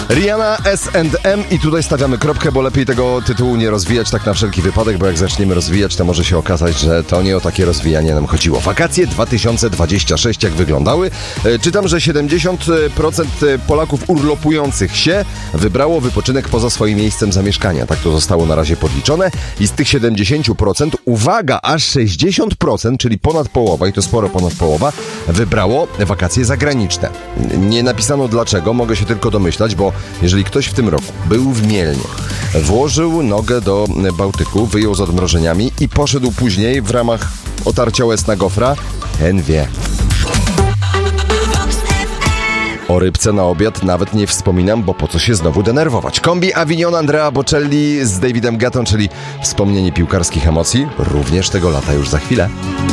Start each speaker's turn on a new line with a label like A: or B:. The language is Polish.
A: Rihanna, S&M i tutaj stawiamy kropkę, bo lepiej tego tytułu nie rozwijać tak na wszelki wypadek, bo jak zaczniemy rozwijać, to może się okazać, że to nie o takie rozwijanie nam chodziło. Wakacje 2026 jak wyglądały? Czytam, że 70% Polaków urlopujących się wybrało wypoczynek poza swoim miejscem zamieszkania. Tak to zostało na razie podliczone i z tych 70%, uwaga, aż 60%, czyli ponad połowa, i to sporo ponad połowa, wybrało wakacje zagraniczne. Nie napisano dlaczego, mogę się tylko domyślać, bo jeżeli ktoś w tym roku był w Mielnie, włożył nogę do Bałtyku, wyjął z odmrożeniami i poszedł później w ramach otarcia łez na gofra, ten wie. O rybce na obiad nawet nie wspominam, bo po co się znowu denerwować. Kombi Avignon Andrea Bocelli z Davidem Guettą, czyli wspomnienie piłkarskich emocji, również tego lata już za chwilę.